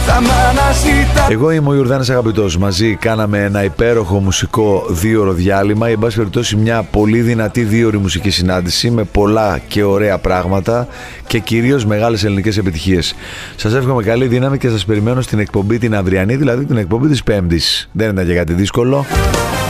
Εγώ είμαι ο Ιορδάνης Αγαπητός. Μαζί κάναμε ένα υπέροχο μουσικό 2ωρο διάλειμμα. Εν πάση περιπτώσει, μια πολύ δυνατή 2ωρη μουσική συνάντηση με πολλά και ωραία πράγματα και κυρίως μεγάλες ελληνικές επιτυχίες. Σας εύχομαι καλή δύναμη και σας περιμένω στην εκπομπή την αυριανή, δηλαδή την εκπομπή της Πέμπτης. Δεν ήταν και κάτι δύσκολο.